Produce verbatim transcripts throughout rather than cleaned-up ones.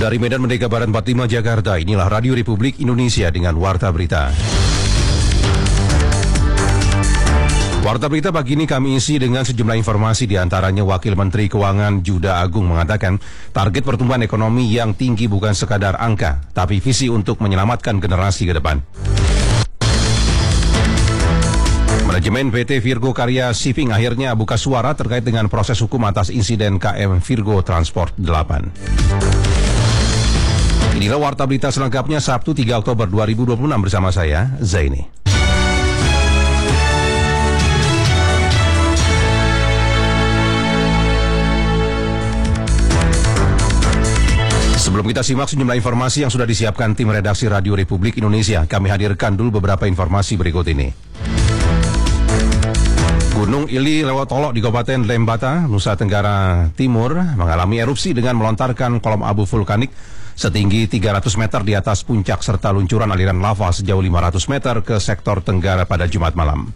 Dari Medan Merdeka Barat empat puluh lima Jakarta, inilah Radio Republik Indonesia dengan Warta Berita. Warta Berita pagi ini kami isi dengan sejumlah informasi, di antaranya Wakil Menteri Keuangan Juda Agung mengatakan target pertumbuhan ekonomi yang tinggi bukan sekadar angka, tapi visi untuk menyelamatkan generasi ke depan. Manajemen P T Virgo Karya Shipping akhirnya buka suara terkait dengan proses hukum atas insiden K M Virgo Transport delapan. Inilah Warta Berita selengkapnya Sabtu tiga Oktober dua ribu dua puluh enam bersama saya, Zaini. Sebelum kita simak sejumlah informasi yang sudah disiapkan tim redaksi Radio Republik Indonesia, kami hadirkan dulu beberapa informasi berikut ini. Gunung Ili Lewotolo di Kabupaten Lembata, Nusa Tenggara Timur mengalami erupsi dengan melontarkan kolom abu vulkanik setinggi tiga ratus meter di atas puncak serta luncuran aliran lava sejauh lima ratus meter ke sektor tenggara pada Jumat malam.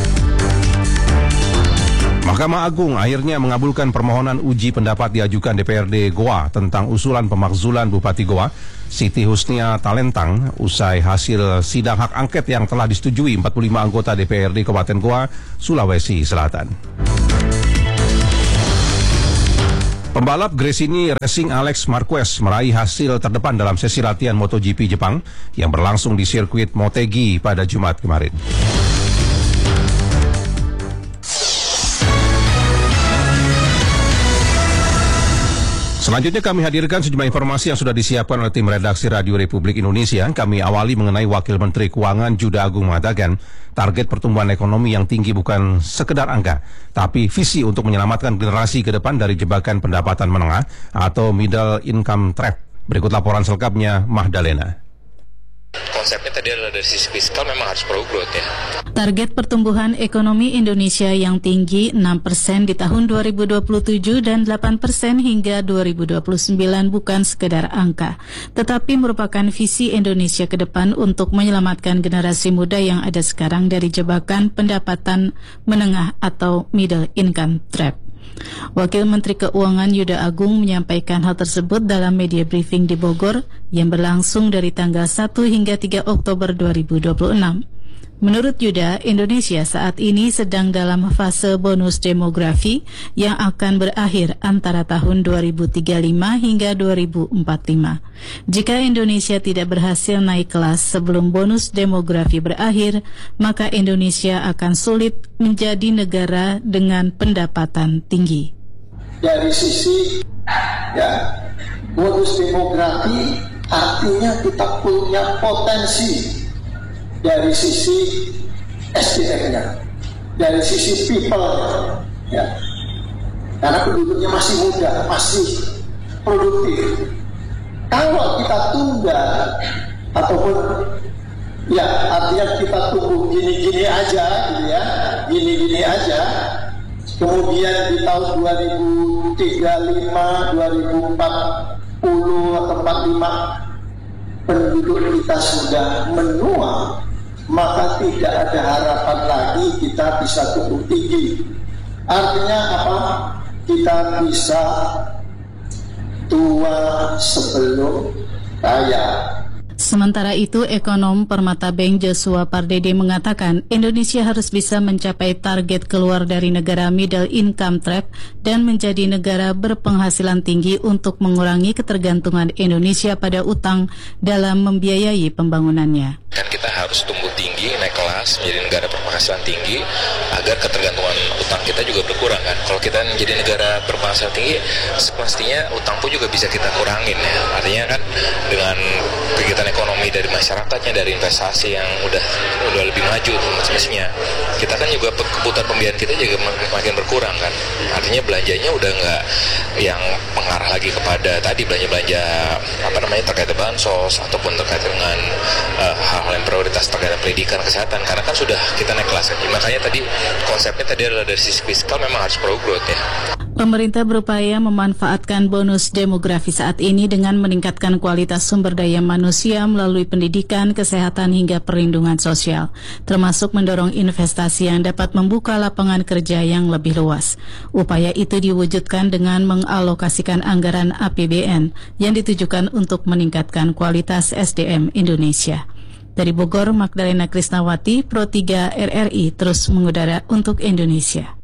Mahkamah Agung akhirnya mengabulkan permohonan uji pendapat diajukan D P R D Goa tentang usulan pemakzulan Bupati Goa, Siti Husnia Talentang, usai hasil sidang hak angket yang telah disetujui empat puluh lima anggota D P R D Kabupaten Goa, Sulawesi Selatan. Pembalap Gresini Racing Alex Marquez meraih hasil terdepan dalam sesi latihan MotoGP Jepang yang berlangsung di sirkuit Motegi pada Jumat kemarin. Selanjutnya kami hadirkan sejumlah informasi yang sudah disiapkan oleh tim redaksi Radio Republik Indonesia. Kami awali mengenai Wakil Menteri Keuangan Juda Agung mengatakan target pertumbuhan ekonomi yang tinggi bukan sekedar angka, tapi visi untuk menyelamatkan generasi ke depan dari jebakan pendapatan menengah atau middle income trap. Berikut laporan selengkapnya Mahdalena. Konsepnya tadi adalah dari sisi fiskal memang harus pro growth ya. Target pertumbuhan ekonomi Indonesia yang tinggi enam persen di tahun dua ribu dua puluh tujuh dan delapan persen hingga dua ribu dua puluh sembilan bukan sekedar angka, tetapi merupakan visi Indonesia ke depan untuk menyelamatkan generasi muda yang ada sekarang dari jebakan pendapatan menengah atau middle income trap. Wakil Menteri Keuangan Juda Agung menyampaikan hal tersebut dalam media briefing di Bogor yang berlangsung dari tanggal satu hingga tiga Oktober dua ribu dua puluh enam. Menurut Juda, Indonesia saat ini sedang dalam fase bonus demografi yang akan berakhir antara tahun dua ribu tiga puluh lima hingga dua ribu empat puluh lima. Jika Indonesia tidak berhasil naik kelas sebelum bonus demografi berakhir, maka Indonesia akan sulit menjadi negara dengan pendapatan tinggi. Dari sisi ya, bonus demografi artinya kita punya potensi dari sisi S D M-nya, dari sisi people, ya, karena penduduknya masih muda, masih produktif. Kalau kita tunda ataupun ya artinya kita tunggu gini-gini aja, gitu ya, gini-gini aja, kemudian di tahun dua ribu tiga puluh lima, dua ribu empat puluh atau empat puluh lima penduduk kita sudah menua, maka tidak ada harapan lagi kita bisa tumbuh tinggi. Artinya apa? Kita bisa tua sebelum kaya. Sementara itu, ekonom Permata Bank Joshua Pardede mengatakan Indonesia harus bisa mencapai target keluar dari negara middle income trap dan menjadi negara berpenghasilan tinggi untuk mengurangi ketergantungan Indonesia pada utang dalam membiayai pembangunannya. Kan kita harus tumbuh tinggi, naik kelas, menjadi negara berpenghasilan tinggi agar ketergantungan utang kita juga berkurang kan. Kalau kita menjadi negara berpenghasilan tinggi, pastinya utang pun juga bisa kita kurangin ya. Artinya kan dengan kegiatan ekonomi dari masyarakatnya, dari investasi yang udah udah lebih maju semestinya, kita kan juga kebutuhan pembiayaan kita juga makin berkurang kan. Artinya belanjanya udah nggak yang mengarah lagi kepada tadi belanja-belanja apa namanya terkait dengan bansos ataupun terkait dengan uh, hal-hal yang prioritas terkait pendidikan, kesehatan, karena kan sudah kita naik kelas. Makanya tadi konsepnya tadi adalah dari sisi fiskal memang harus pro growth ya. Pemerintah berupaya memanfaatkan bonus demografi saat ini dengan meningkatkan kualitas sumber daya manusia melalui pendidikan, kesehatan hingga perlindungan sosial, termasuk mendorong investasi yang dapat membuka lapangan kerja yang lebih luas. Upaya itu diwujudkan dengan mengalokasikan anggaran A P B N yang ditujukan untuk meningkatkan kualitas S D M Indonesia. Dari Bogor, Magdalena Krisnawati, Pro tiga R R I terus mengudara untuk Indonesia.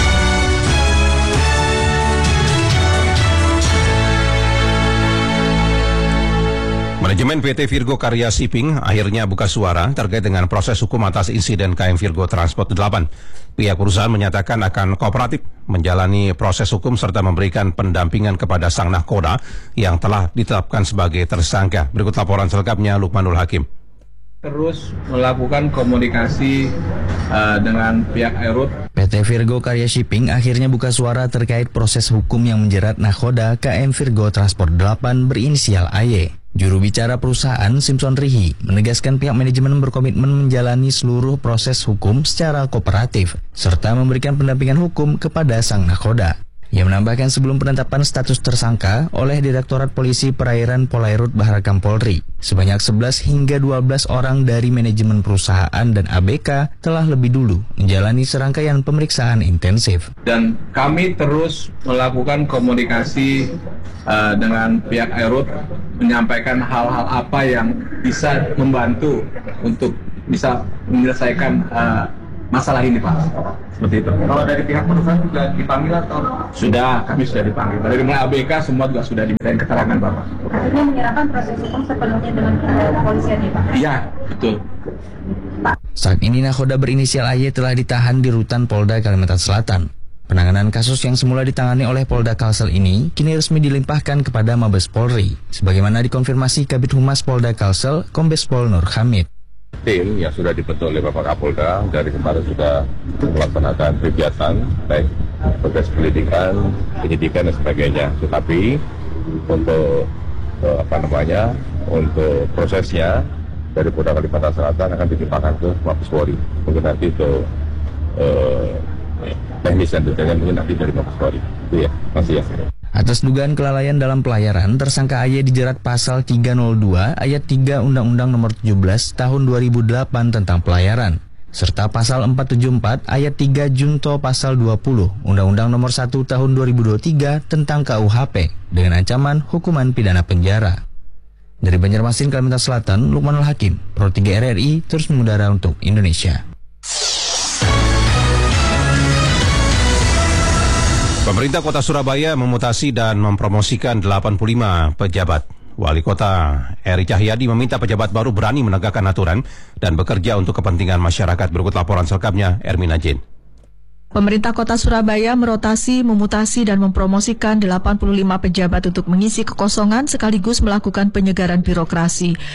Manajemen P T Virgo Karya Shipping akhirnya buka suara terkait dengan proses hukum atas insiden K M Virgo Transport delapan. Pihak perusahaan menyatakan akan kooperatif menjalani proses hukum serta memberikan pendampingan kepada sang nahkoda yang telah ditetapkan sebagai tersangka. Berikut laporan selengkapnya Lukmanul Hakim. Terus melakukan komunikasi uh, dengan pihak Airut. P T Virgo Karya Shipping akhirnya buka suara terkait proses hukum yang menjerat nahkoda K M Virgo Transport delapan berinisial A Y. Juru bicara perusahaan Simpson Rihi menegaskan pihak manajemen berkomitmen menjalani seluruh proses hukum secara kooperatif serta memberikan pendampingan hukum kepada sang nahkoda. Ia menambahkan sebelum penetapan status tersangka oleh Direktorat Polisi Perairan Polairut Baharakam Polri, sebanyak sebelas hingga dua belas orang dari manajemen perusahaan dan A B K telah lebih dulu menjalani serangkaian pemeriksaan intensif. Dan kami terus melakukan komunikasi uh, dengan pihak Airut, menyampaikan hal-hal apa yang bisa membantu untuk bisa menyelesaikan uh, masalah ini, Pak. Seperti itu. Kalau dari pihak perusahaan juga dipanggil atau? Sudah, kami sudah dipanggil. Dari mulai A B K semua juga sudah dimintain keterangan, Bapak. Artinya menyerahkan proses hukum sepenuhnya dengan kepolisian ya, Pak? Iya, betul. Pak. Saat ini nahkoda berinisial A Y telah ditahan di rutan Polda Kalimantan Selatan. Penanganan kasus yang semula ditangani oleh Polda Kalsel ini kini resmi dilimpahkan kepada Mabes Polri, sebagaimana dikonfirmasi Kabid Humas Polda Kalsel, Kombes Pol Nur Hamid. Tim yang sudah dibentuk oleh Bapak Kapolda dari kemarin sudah melaksanakan kegiatan baik proses pendidikan, penyidikan dan sebagainya. Tetapi untuk eh, apa namanya untuk prosesnya dari Polda Kalimantan Selatan akan dilimpahkan ke Mabes Polri. Mungkin nanti untuk eh, teknis dan detailnya mungkin nanti dari Mabes Polri. Itu ya, masih ya. Atas dugaan kelalaian dalam pelayaran, tersangka A Y dijerat pasal tiga nol dua ayat tiga Undang-Undang Nomor tujuh belas Tahun dua ribu delapan tentang pelayaran, serta pasal empat tujuh empat ayat tiga Junto pasal dua puluh Undang-Undang Nomor satu Tahun dua ribu dua puluh tiga tentang K U H P dengan ancaman hukuman pidana penjara. Dari Banjarmasin, Kalimantan Selatan, Lukmanul Hakim, Pro tiga R R I terus mengudara untuk Indonesia. Pemerintah Kota Surabaya memutasi dan mempromosikan delapan puluh lima pejabat. Wali Kota Eri Cahyadi meminta pejabat baru berani menegakkan aturan dan bekerja untuk kepentingan masyarakat. Berikut laporan selengkapnya Ermina Jin. Pemerintah Kota Surabaya merotasi, memutasi, dan mempromosikan delapan puluh lima pejabat untuk mengisi kekosongan sekaligus melakukan penyegaran birokrasi.